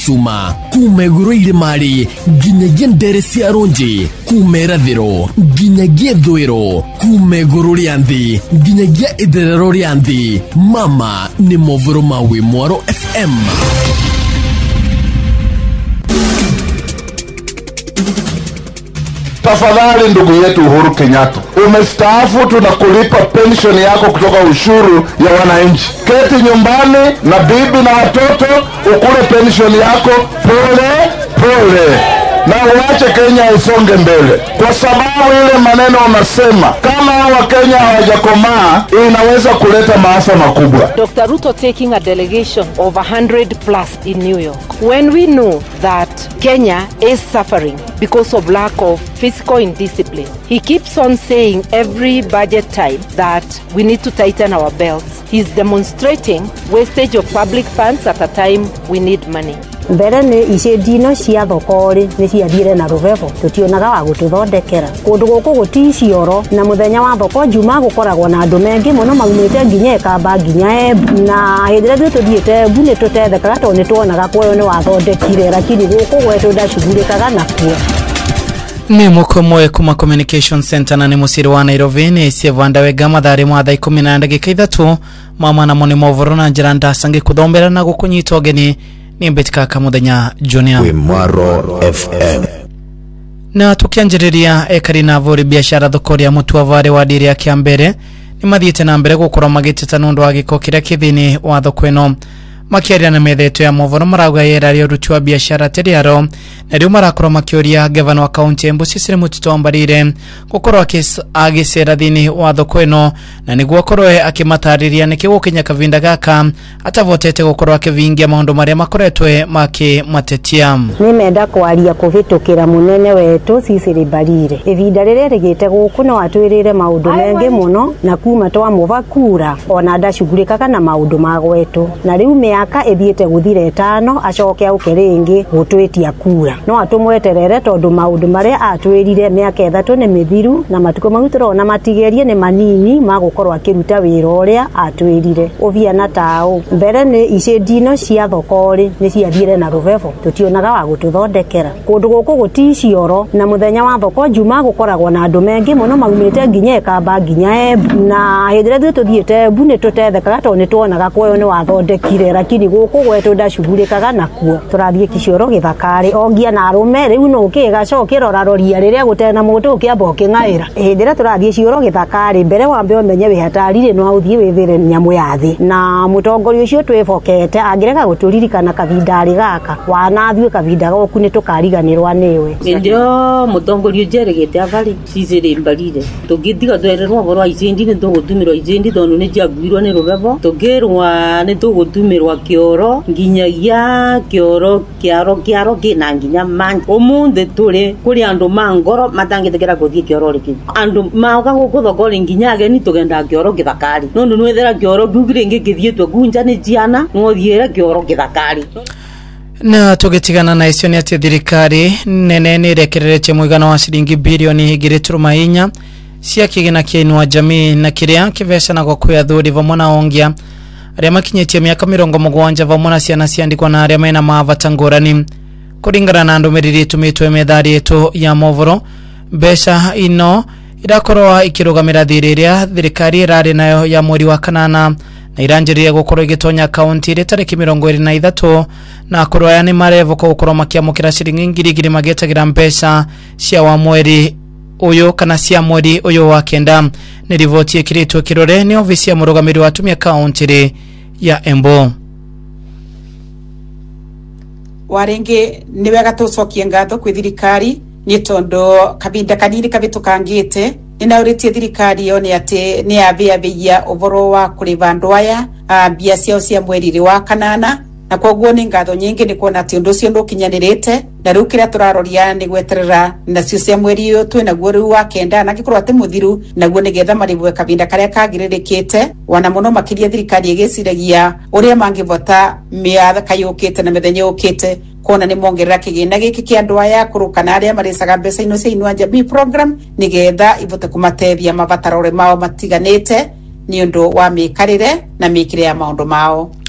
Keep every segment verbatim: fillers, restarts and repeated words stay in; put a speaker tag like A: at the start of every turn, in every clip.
A: Suma kumeguro ile mari ginyagia ndere cia ronji kumerathiro ginyagia thwiro kumeguro rianthi ginyagia itherero rianthi mama ni movoro mawe Mwaro F M.
B: Tafadhali ndugu yetu Uhuru Kenyatta, umestaafu, tunakulipa pension yako kutoka ushuru ya wananchi. Keti nyumbani na bibi na watoto ukule pension yako pole pole, na uache Kenya isonge mbele, kwa sababu ile maneno unasema kama wa Kenya hawajakomaa inaweza kuleta maafa makubwa.
C: Doctor Ruto taking a delegation of one hundred plus in New York, when we know that Kenya is suffering because of lack of fiscal indiscipline. He keeps on saying every budget time that we need to tighten our belts. He's demonstrating wastage of public funds at a time we need money.
D: Mbere ni icedino cia thokori ni ciathire na ruvevo tutionaga wa gututhondekera kundu guku guticioro na muthenya wa thoko juma gukoragwo na andu mengi muno maumite nginya kamba nginya na hindire tu tuthiete bune tutethekaga to ni tuonaga kwoyo ni wathondekire lakini guku gwetu ndashugurikaga nakuo.
E: Ni mukomoe kuma Communication Center na ni musiri wa Nairobi ni Sevanda Wega mathari mwa thaa ikumi na ndagika ithatu mama na moni movoro na njira ndasange kuthombera na gukunyita ogeni ni mbetika kamuthenya Junior
F: we Mwaro F M.
E: Na tukianjiriria ekari na vori biashara thokori ya mutu wa vare wa diri ya kiambere ni mathiete na mbere gukora magiteta nundu wa giko kiria kithini wa thoko ino makiaria na metheto ya movoro marauga yera rio ruti wa biashara teriaro na riu marakora makioria gavana wa kaunti Embu Cecily Mutito Mbarire gukorwo agisera thini wa thoko ino na niguo akorwe akimatariria niki gukinya kavinda gaka atavotete gukorwo akivingia maundu maria makoretwe makimatetia.
D: Ni menda kwaria kuvitukira munene wetu Cecily Mbarire ivinda riria rigite guku no atwirire maundu mengi muno na kuma twa muvakura ona ndashugurikaga na maundu magwetu na riu miaka ethiete guthire etano acoke auke ringi gutwetia kura no atumweterere tondu maundu maria atwirire miaka ethatu ni mithiru na matuko magutiro na matigerie ni manini magukorwo akiruta wira uria atwirire uviana tao mbere ni icedino cia thokori ni ciathire na ruvevo tutionaga wa gututhondekera kundu guku guticioro na muthenya wa thoko juma gukoragwo na andu mengi muno maumite nginya kamba nginya na hindire tu tuthiete bune tutethekaga to ni tuonaga kwoyo ni wathondekire lakini guku gwetu ndashugurikaga nakuo turathie kicioro githakari ongia na arume riu no ukigacokira raroria riria gutena mundu ukiamba ukingaira hindire turathie cioro githakari mbere wambe umenye wi hatarire no authie withire nyamu yathi na mutongoria ucio twifokete angireka guturirikana kavindari gaka wanathie kavinda goku ni tukariganirwa niwe
G: ndio mutongoria jeregete avari Cecily Mbarire tugithiga twererwa borwa icendi ni tugutumirwa icendi tondu ni jaguirwa ni ruvevo tugirwa ni tugutumirwa kioro nginyagia kioro kiaro kiaro kina nginya man omunde turi kuri andu mangoro matangitekera kuthie kioro riki andu mauka gukuthokori nginya ageni tugenda kioro githakari nondu nwethera kioro gugire ngi kithietwe gunja ni jiana nothiera kioro githakari.
E: Na tugetigana na icio ni ati thirikari nene ni rekereretie muigana wa ciringi bilioni igiri turuma inya cia kigina kia inua jamii na kiria kivesana kwa kuyathuri vamwe na ongia aria makinyetie miaka mirongo mugwanja vamwe na ciana ciandikwa na aria mena mavata ngurani kuringana na ndumiriri tumitwe methari yetu ya movoro mbeca ino irakorwa ikirugamira thiriria thirikari irari nayo ya mweri wa kanana na iranjiriria gukorwo igitonya kaunti iri tariki mirongo iri na ithatu na akorwo aya ni marevo ko gukorwo makiamukira ciringi ngiri igiri magetagira mbeca cia wa mweri uyu kana cia mweri uyu wa kenda ni rivoti ikiritwo kirore ni ofisi ya murugamiri wa atumia kaunti ya Embu.
H: Waringi ni wega tucokie ngatho kwi thirikari ni tondo kavinda kanini kavitukangite inauritie thirikari yo ni ati ni aviavia uvoro wa kuriva ndwaya mbia ciao cia mweri wa kanana na koguo ni ngatho nyingi ni kuona ati undu cio ndukinyanirite na riu kiria turaroria ni gweterera nacio cia mweri uyu twi naguo riu wa kenda na gikorwo ati muthiru naguo ni getha marivwe kavinda karia kagiririkite wana muno makiria thirikari igiciragia uria mangivota miaka yukite na mithenya yukite kona ni mongerera kigina giki kia andu aya kurukana aria maricaga mbeca ino cia inua jamii program ni getha ivote kumatethia mavataro mao matiganite ni undu wa mikarire na mikire ya maundu mao.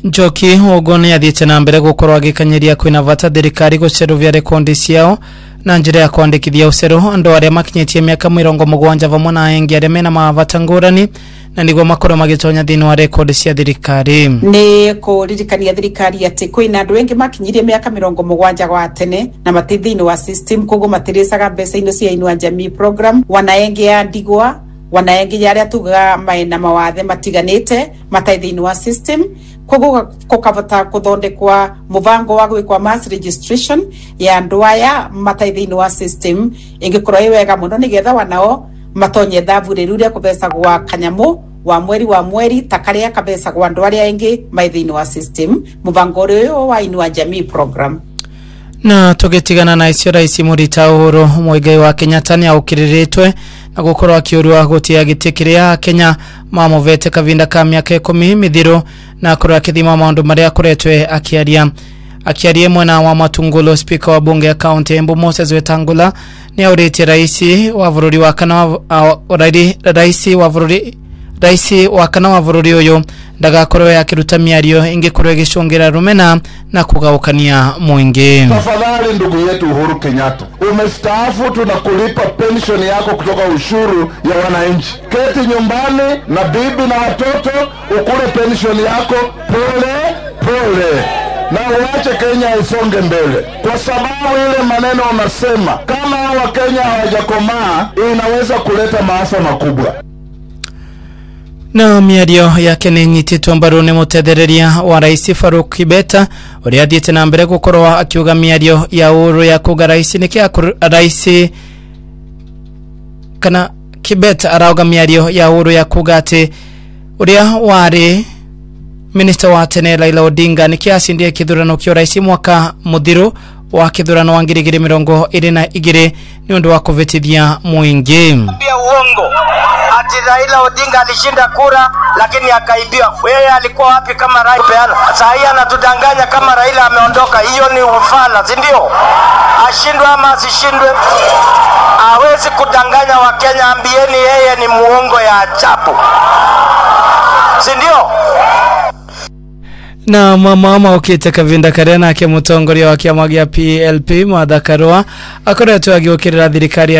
E: Njoki ogone yathiite na mbere gukorwo agikanyiria kwina vata thirikari guceruvia rekondi ciao na njira ya kwandikithia uceru andu aria makinyitie miaka mirongo mugwanja vamwe na engi aria mena mavata ngurani na niguo makorwo magitonya thiini wa rekondi cia thirikari.
H: Ni kuririkania thirikari ati kwina andu engi makinyirie miaka mirongo mugwanja gwa tene na mati thiini wa system koguo matiricaga mbeca ino cia Inua Jamii program. Wanaengi ya ndigwa wanaengi yaria tuga maina mawathe matiganite matai thiini wa system koguo kokavota kuthondekwa muvango wa gwikwa mass registration ya andu aya matai thiini wa system ingikorwo iwega muno nigetha wanao matonye thavu riruria kubesa gwa kanyamu wa mweri wa mweri takaria kabesa gwa andu aria engi mai thiini wa system muvango uyu wa Inua Jamii program.
E: Na tugitigana na icio Rais Murita Uhuru Muigai wa Kenyatta ni aukiriritwe na gukorwo akiurua gutia giti kiria Kenya mamovete kavinda ka miaka ikumi mithiru na kurwa kithima maundu maria kuretwe akiaria akiaria mwena wa Matungulo. Speaker wa bunge ya county Embu Moses Wetangula ni aurite rais wa bururi wa kana wa rais wa bururi rais wa kana wa bururi uyu ndagakorwo yakiruta miario ingikorwo igicungira rumena na kugaukania mwingi.
B: Tafadhali ndugu yetu Uhuru Kenyatta, umestaafu, tunakulipa pension yako kutoka ushuru ya wananchi. Keti nyumbani na bibi na watoto ukule pension yako pole pole na uache Kenya isonge mbele, kwa sababu ile maneno unasema kama wa Kenya hawajakomaa inaweza kuleta maafa makubwa.
E: Na miario yake ni nyititwo mbaru ni mutethereria wa Rais Faruk Kibet uria athiite na mbere gukorwo akiuga miario ya Uhuru ya kuga rais ni kia rais kana Kibet arauga miario ya Uhuru ya kuga ati uria wari Minister wa tene Raila Odinga ni kia asindie kithurano kio rais mwaka muthiru wa kithurano wa ngiri igiri mirongo iri na igiri ni undu wa kuvitithia mwingi.
I: Pia uongo ati Raila Odinga alishinda kura lakini akaibiwa. Yeye alikuwa wapi kama Raila peana? Sasa hii anatudanganya kama Raila ameondoka. Hiyo ni ufala, si ndio? Ashindwe ama asishindwe, hawezi kudanganya wa Kenya. Ambieni yeye ni muongo ya ajabu, si ndio?
E: Na mama ukite kavinda karena ke mutongoria wa kiama gia P L P Martha Karua akoretwo agiukirira thirikari